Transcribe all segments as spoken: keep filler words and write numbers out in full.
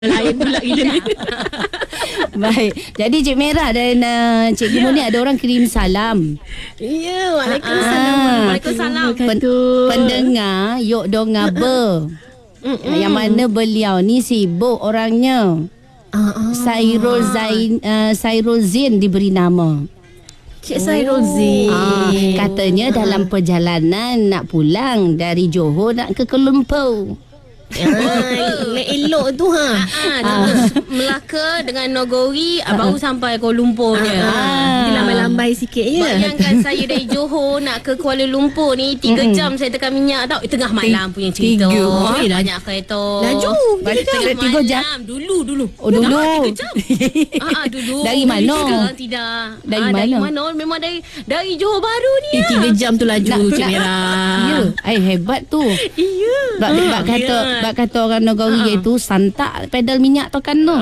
Lain pula kita ni. Baik. Jadi Cik Merah dan uh, Cikgu Moni ada orang kirim salam. Ya, waalaikumsalam. Ah. Waalaikumsalam. Pen- pendengar Yok Donga Ber. Yang mana beliau ni sibuk orangnya. Ah, ah. Sairul Zain uh, Sairul Zin diberi nama. Cik Sairul Zin. Ah, katanya dalam perjalanan nak pulang dari Johor nak ke Kuala Lumpur. Ah, elok tu ha. Ah, terus Melaka dengan Nogori ah, baru sampai Kuala Lumpur dia. Ah, dia lambai-lambai sikit je. Bayangkan saya dari Johor nak ke Kuala Lumpur ni tiga jam saya tekan minyak tau. Eh, tengah malam punya cerita. Tiga. Oh, Eh, banyak kereta. Laju. Balik Tengah tiga- tiga jam. malam. Dulu dulu. Oh, dulu. Ah, tiga jam. ah, ah, dulu. Dari mana? Sekarang tidak. Dari ah, Dari mana? mana? Memang dari dari Johor Baru ni. Eh, tiga jam tu laju Nak- Cik nak- Merah. Ya, ai hebat tu. Iya. Bak, bak kata Ya. bak kata orang Nogori itu santak pedal minyak tu kan tu.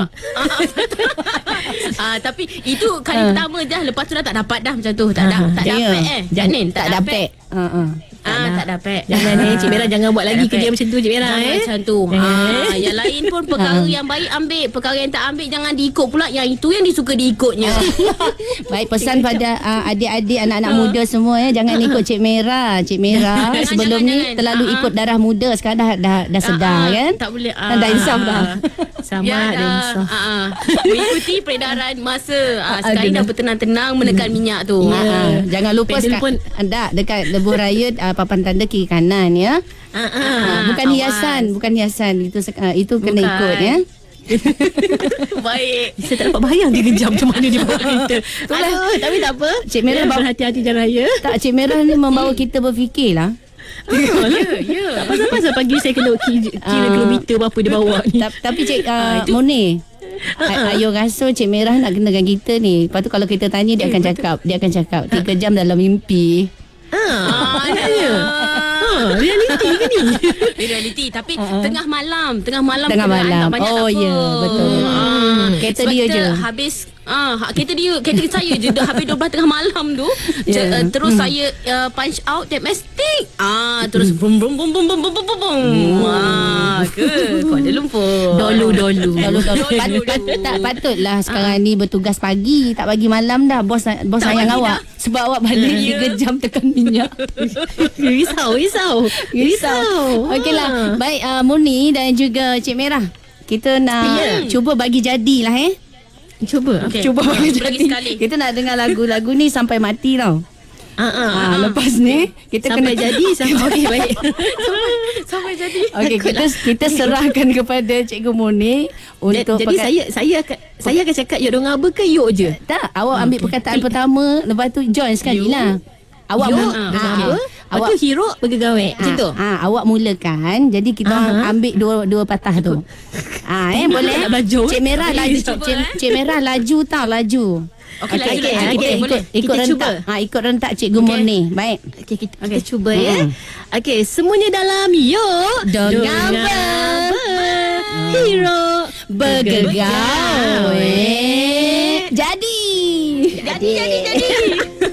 Ah, tapi itu kali pertama je. Lepas tu dah tak dapat dah macam tu. Tak da, tak Ya. dapat eh. Jangan Janin, tak dapat. Ha ah. Ah, tak dapat. Jangan eh Cik Merah jangan buat lagi Tak kerja dapat. macam tu Cik Merah Jangan eh. macam tu. Ah, yang lain pun perkara yang baik ambil, perkara yang tak ambil jangan diikut pula. Yang itu yang disuka diikutnya. Baik, pesan pada uh, adik-adik anak-anak muda semua ya, jangan ikut Cik Merah. Cik Merah Jangan, sebelum jangan, ni jangan. terlalu Ah, ikut darah muda, sekarang dah dah, dah sedar Ah, ah, kan? Tak boleh. Kan dah insaf dah. Sama Ya, dan dah, insaf. ah, ah. Mengikuti peredaran masa. Ah, Ah, sekarang kena. dah bertenang-tenang menekan minyak tu. Ha, ha. Jangan lupa Pedal sekat, pun. anda dekat lebuh raya uh, papan tanda kiri kanan ya. Ah, ah. Ah, bukan awas. hiasan, bukan hiasan. Itu uh, itu kena Bukan. ikut ya. Baik. Saya tak dapat bayang dia kejam macam mana dia bawa kita. Aduh, tapi tak apa. Cik Merah bawa, berhati-hati jalan raya. tak Cik Merah ni membawa kita berfikirlah. Ya, ya. Pasal-pasal pagi saya kena kira, kira Ah. kilometer berapa dia bawa ni. Ta- Tapi Cik uh, Moni, A- Ayo rasa Cik Merah nak kenakan kita ni. Lepas tu kalau kita tanya dia akan cakap, dia akan cakap tiga jam dalam mimpi. Ah, Ah, ya. ya. Ah, realiti ke ni? Realiti. Tapi tengah malam, tengah malam Tengah kenderaan malam. tak banyak, Oh, tak apa. ya, betul. Ah, Kereta sebab dia kita je. habis ah ha, kereta dia, kereta saya je dah habis dua belas tengah malam tu. Ya. Yeah. Uh, terus saya uh, punch out domestic. Ah, terus bum bum bum bum bum bum bum bum. Ah, ke Kuala Lumpur. Dolu-dolu. Lalu kalau Dulu, pat, dulu. tak patutlah sekarang ni bertugas pagi, tak bagi malam dah. Bos bos Tak sayang bagi awak. Sebab awak balik Ya. tiga jam tekan minyak. Risau, risau. Risau. Okeylah. Baik uh, Muni dan juga Cik Merah. Kita nak Ya. cuba bagi jadilah eh. Cuba. Okey. Cuba bagi Lagi jadi. sekali. Kita nak dengar lagu-lagu ni sampai mati tau. Ah, ah. Ha, lepas ni kita Sampai kena jadi sampai okey baik. Sampai jadi. Okey, kita kita serahkan kepada Cikgu Moni untuk Jadi perkat- saya saya akan saya akan cakap yok dong apa ke yok je. tak, awak ambil perkataan pertama, lepas tu join sekali You. lah. Awak Yok mu- dengan ah, apa? Lepas tu hero bergegawai. Macam tu. Ah, awak mulakan. Jadi kita Aha. ambil dua dua patah tu. Ah, eh boleh. Tak belajar, eh? Cik Merah Okey, laju. cuba, Cik, eh. Cik Merah laju tau, laju. Okey, laju, okey, laju. kita Boleh, ikut boleh. ikut Kita rentak. cuba. Ha, ikut rentak Cikgu Okey. Moni. Baik. Okey kita, kita cuba ya. Okey, semuanya dalam yok Donga ber. Hero Bergegawe. Jadi. Jadi, jadi, jadi.